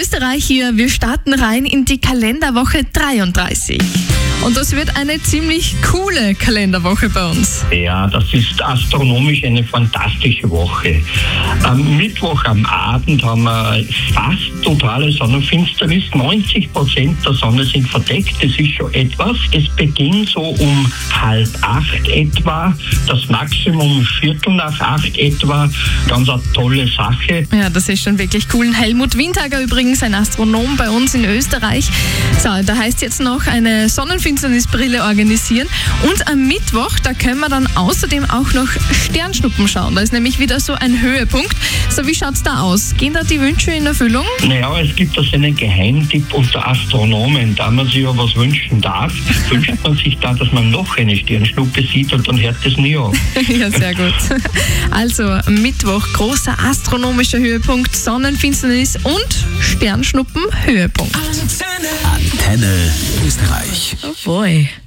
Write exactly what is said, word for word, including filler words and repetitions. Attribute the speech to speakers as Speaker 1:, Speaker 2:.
Speaker 1: Österreich hier. Wir starten rein in die Kalenderwoche dreiunddreißig. Und das wird eine ziemlich coole Kalenderwoche bei uns.
Speaker 2: Ja, das ist astronomisch eine fantastische Woche. Am Mittwoch am Abend haben wir fast totale Sonnenfinsternis. neunzig Prozent der Sonne sind verdeckt. Das ist schon etwas. Es beginnt so um halb acht etwa. Das Maximum Viertel nach acht etwa. Ganz eine tolle Sache.
Speaker 1: Ja, das ist schon wirklich cool. Helmut Windhager übrigens, ein Astronom bei uns in Österreich. So, da heißt jetzt noch eine Sonnenfinsternisbrille organisieren. Und am Mittwoch, da können wir dann außerdem auch noch Sternschnuppen schauen. Da ist nämlich wieder so ein Höhepunkt. So, wie schaut's da aus? Gehen da die Wünsche in Erfüllung?
Speaker 2: Naja, es gibt da so einen Geheimtipp unter Astronomen. Da man sich ja was wünschen darf, wünscht man sich da, dass man noch eine Sternschnuppe sieht und dann hört es nie auf.
Speaker 1: Ja, sehr gut. Also Mittwoch, großer astronomischer Höhepunkt, Sonnenfinsternis und Sternschnuppen Höhepunkt.
Speaker 3: Antenne Österreich.
Speaker 1: Oh boy.